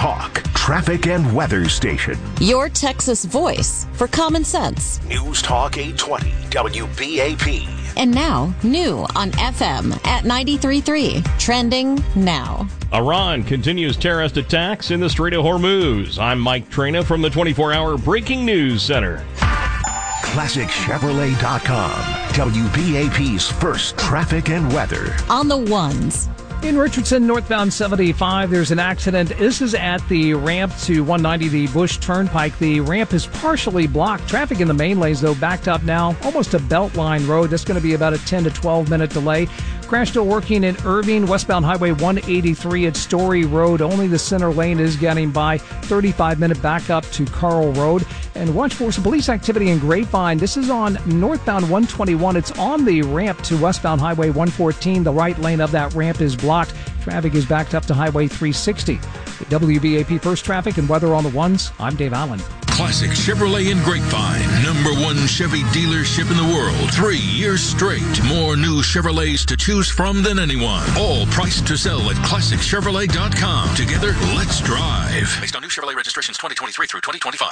Talk traffic and weather station. Your Texas voice for common sense. News Talk 820 WBAP. And now, new on FM at 93.3. Trending now. Iran continues terrorist attacks in the Strait of Hormuz. I'm Mike Traina from the 24-hour Breaking News Center. ClassicChevrolet.com. WBAP's first traffic and weather. On the ones. In Richardson, northbound 75, there's an accident. This is at the ramp to 190, the Bush Turnpike. The ramp is partially blocked. Traffic in the main lanes, though, backed up now, almost to Beltline Road. That's going to be about a 10 to 12-minute delay. Crash still working in Irving, westbound Highway 183 at Story Road. Only the center lane is getting by. 35-minute backup to Carl Road. And watch for some police activity in Grapevine. This is on northbound 121. It's on the ramp to westbound Highway 114. The right lane of that ramp is blocked. Traffic is backed up to Highway 360. The WBAP First Traffic and Weather on the Ones. I'm Dave Allen. Classic Chevrolet in Grapevine. #1 Chevy dealership in the world. 3 years straight. More new Chevrolets to choose from than anyone. All priced to sell at ClassicChevrolet.com. Together, let's drive. Based on new Chevrolet registrations 2023 through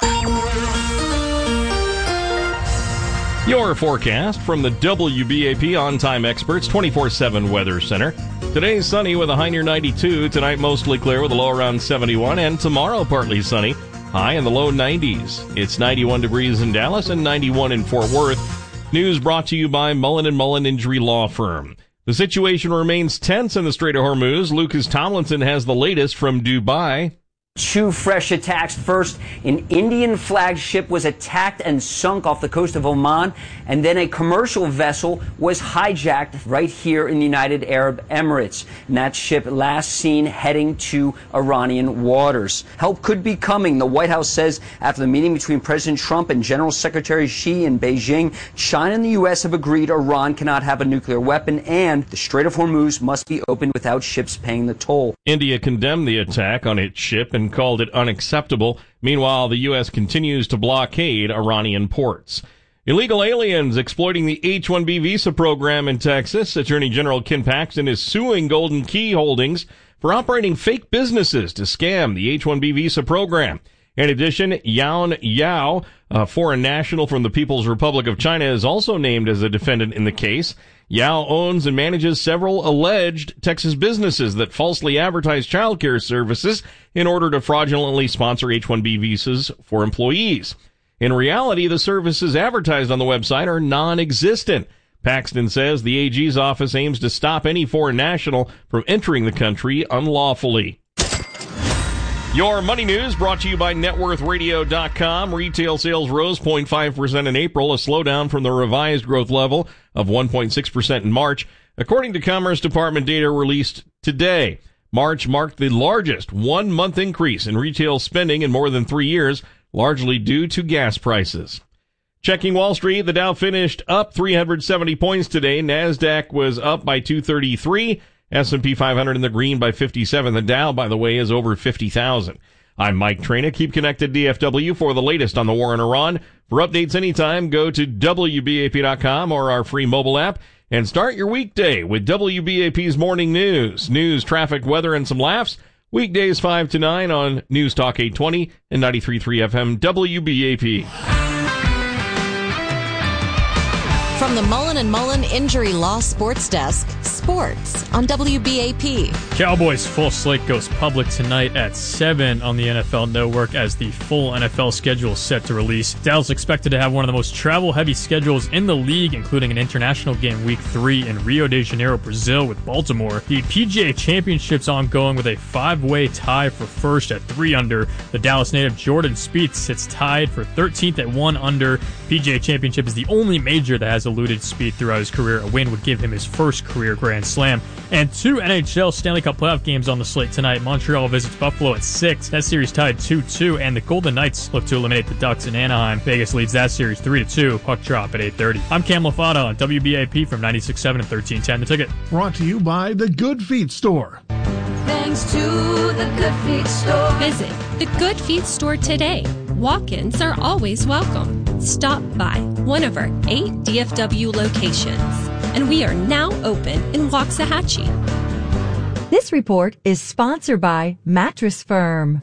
2025. Your forecast from the WBAP On-Time Experts 24/7 Weather Center. Today's sunny with a high near 92. Tonight mostly clear with a low around 71. And tomorrow partly sunny. High in the low 90s. It's 91 degrees in Dallas and 91 in Fort Worth. News brought to you by Mullen & Mullen Injury Law Firm. The situation remains tense in the Strait of Hormuz. Lucas Tomlinson has the latest from Dubai. 2 fresh attacks. First, an Indian flagged ship was attacked and sunk off the coast of Oman, and then a commercial vessel was hijacked right here in the United Arab Emirates. And that ship last seen heading to Iranian waters. Help could be coming, the White House says, after the meeting between President Trump and General Secretary Xi in Beijing. China and the U.S. have agreed Iran cannot have a nuclear weapon, and the Strait of Hormuz must be opened without ships paying the toll. India condemned the attack on its ship and called it unacceptable. Meanwhile, the U.S. continues to blockade Iranian ports. Illegal aliens exploiting the H-1B visa program in Texas. Attorney General Ken Paxton is suing Golden Key Holdings for operating fake businesses to scam the H-1B visa program. In addition, Yan Yao, a foreign national from the People's Republic of China, is also named as a defendant in the case. Yao owns and manages several alleged Texas businesses that falsely advertise child care services in order to fraudulently sponsor H-1B visas for employees. In reality, the services advertised on the website are non-existent. Paxton says the AG's office aims to stop any foreign national from entering the country unlawfully. Your money news brought to you by NetWorthRadio.com. Retail sales rose 0.5% in April, a slowdown from the revised growth level of 1.6% in March, according to Commerce Department data released today. March marked the largest one-month increase in retail spending in more than 3 years, largely due to gas prices. Checking Wall Street, the Dow finished up 370 points today. NASDAQ was up by 233. S&P 500 in the green by 57. The Dow, by the way, is over 50,000. I'm Mike Traina. Keep connected DFW for the latest on the war in Iran. For updates anytime, go to WBAP.com or our free mobile app and start your weekday with WBAP's Morning News. News, traffic, weather, and some laughs. Weekdays 5 to 9 on News Talk 820 and 93.3 FM WBAP. From the Mullen & Mullen Injury Law Sports Desk, sports on WBAP. Cowboys' full slate goes public tonight at 7 on the NFL Network as the full NFL schedule is set to release. Dallas expected to have one of the most travel-heavy schedules in the league, including an international game Week 3 in Rio de Janeiro, Brazil with Baltimore. The PGA Championship's ongoing with a 5-way tie for first at 3 under. The Dallas native Jordan Spieth sits tied for 13th at 1 under. PGA Championship is the only major that has eluded Spieth throughout his career. A win would give him his first career Grand Slam. And 2 NHL Stanley Cup playoff games on the slate tonight. Montreal visits Buffalo at 6. That series tied 2-2, and the Golden Knights look to eliminate the Ducks in Anaheim. Vegas leads that series 3-2. Puck drop at 8:30. I'm Cam Lafata on WBAP from 96.7 and 1310 The Ticket. Brought to you by the Good Feet Store. Thanks to the Good Feet Store. Visit the Good Feet Store today. Walk-ins are always welcome. Stop by one of our 8 DFW locations. And we are now open in Waxahachie. This report is sponsored by Mattress Firm.